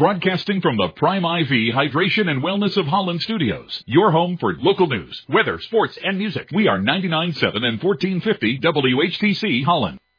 broadcasting from the Prime IV Hydration and Wellness of Holland studios. Your home for local news, weather, sports, and music. We are 99.7 and 1450 WHTC Holland.